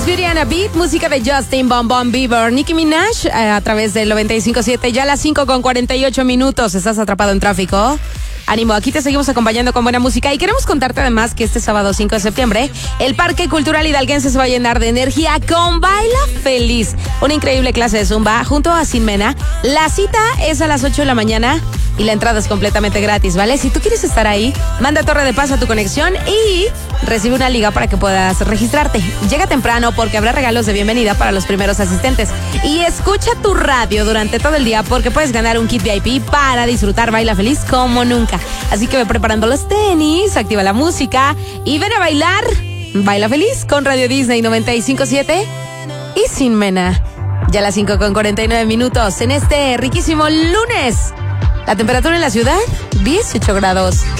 Beauty and a Beat, música de Justin Bieber, Nicki Minaj, a través del 95.7, ya a las 5:48. ¿Estás atrapado en tráfico? Ánimo, aquí te seguimos acompañando con buena música y queremos contarte además que este sábado 5 de septiembre el Parque Cultural Hidalguense se va a llenar de energía con Baila Feliz, una increíble clase de zumba junto a Sin Mena. La cita es a las 8 de la mañana y la entrada es completamente gratis, ¿vale? Si tú quieres estar ahí, manda Torre de Paz a tu conexión y recibe una liga para que puedas registrarte. Llega temprano porque habrá regalos de bienvenida para los primeros asistentes. Y escucha tu radio durante todo el día porque puedes ganar un kit VIP para disfrutar Baila Feliz como nunca. Así que ve preparando los tenis, activa la música y ven a bailar. Baila Feliz con Radio Disney 95.7 y Sin Mena. Ya a las 5:49 en este riquísimo lunes. La temperatura en la ciudad, 18 grados.